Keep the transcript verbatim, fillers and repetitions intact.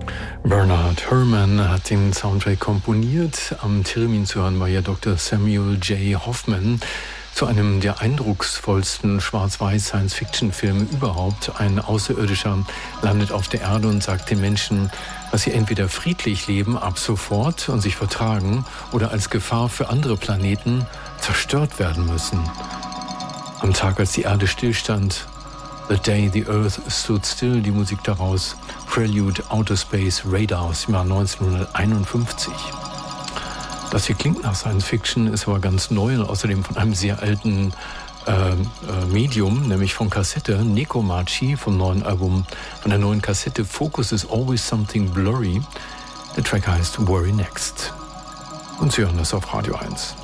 Bernard Herrmann hat den Soundtrack komponiert. Am Theremin zu hören war ja Doktor Samuel J. Hoffman zu einem der eindrucksvollsten Schwarz-Weiß-Science-Fiction-Filme überhaupt. Ein Außerirdischer landet auf der Erde und sagt den Menschen, dass sie entweder friedlich leben ab sofort und sich vertragen oder als Gefahr für andere Planeten zerstört werden müssen. Am Tag, als die Erde stillstand, The Day the Earth Stood Still, die Musik daraus, Prelude Outer Space Radar aus dem Jahr neunzehnhunderteinundfünfzig. Das hier klingt nach Science Fiction, ist aber ganz neu und außerdem von einem sehr alten äh, äh, Medium, nämlich von Kassette, Nekomachi vom neuen Album, von der neuen Kassette Focus is Always Something Blurry. Der Track heißt Worry Next. Und Sie hören das auf Radio eins.